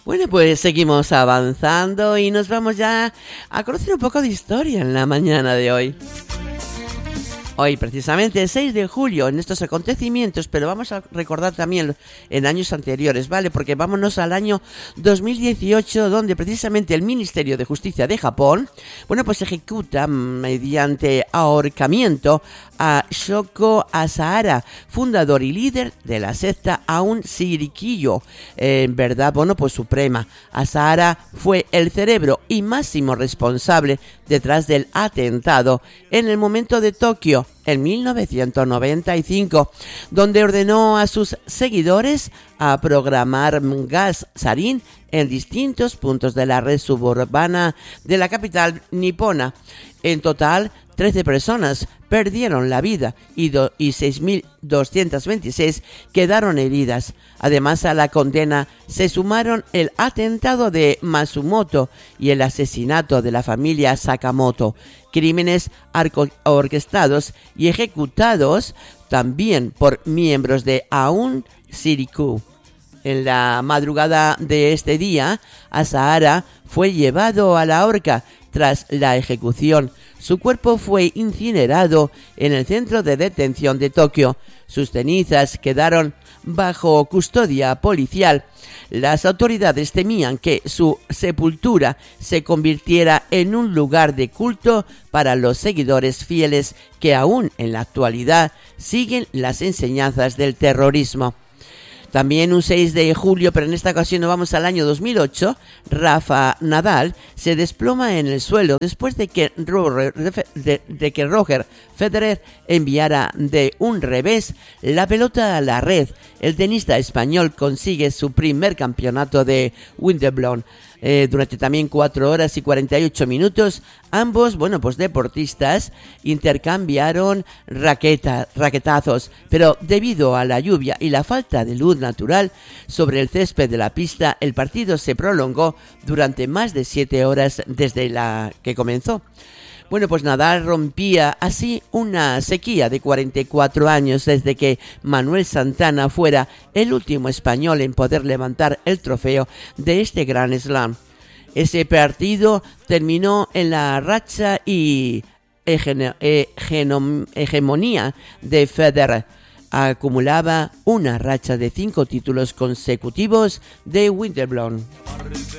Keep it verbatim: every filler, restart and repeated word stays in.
Bueno, pues seguimos avanzando y nos vamos ya a conocer un poco de historia en la mañana de hoy. Hoy, precisamente, el seis de julio, en estos acontecimientos, pero vamos a recordar también en años anteriores, ¿vale? Porque vámonos al año dos mil dieciocho, donde precisamente el Ministerio de Justicia de Japón, bueno, pues ejecuta mediante ahorcamiento a Shoko Asahara, fundador y líder de la secta Aum Shinrikyo, en verdad, bueno, pues suprema. Asahara fue el cerebro y máximo responsable detrás del atentado en el momento de Tokio en mil novecientos noventa y cinco, donde ordenó a sus seguidores a programar gas sarín en distintos puntos de la red suburbana de la capital nipona. En total, trece personas perdieron la vida y, y seis mil doscientas veintiséis quedaron heridas. Además, a la condena se sumaron el atentado de Matsumoto y el asesinato de la familia Sakamoto, crímenes orquestados y ejecutados también por miembros de Aum Shinrikyo. En la madrugada de este día, Asahara fue llevado a la horca. Tras la ejecución, su cuerpo fue incinerado en el centro de detención de Tokio. Sus cenizas quedaron bajo custodia policial. Las autoridades temían que su sepultura se convirtiera en un lugar de culto para los seguidores fieles que aún en la actualidad siguen las enseñanzas del terrorismo. También un seis de julio, pero en esta ocasión nos vamos al año dos mil ocho, Rafa Nadal se desploma en el suelo después de que Roger, de, de que Roger Federer enviara de un revés la pelota a la red. El tenista español consigue su primer campeonato de Wimbledon. Eh, durante también cuatro horas y cuarenta y ocho minutos, ambos, bueno, pues deportistas intercambiaron raqueta, raquetazos, pero debido a la lluvia y la falta de luz natural sobre el césped de la pista, el partido se prolongó durante más de siete horas desde la que comenzó. Bueno, pues Nadal rompía así una sequía de cuarenta y cuatro años desde que Manuel Santana fuera el último español en poder levantar el trofeo de este Grand Slam. Ese partido terminó en la racha y hegemonía de Federer. Acumulaba una racha de cinco títulos consecutivos de Wimbledon.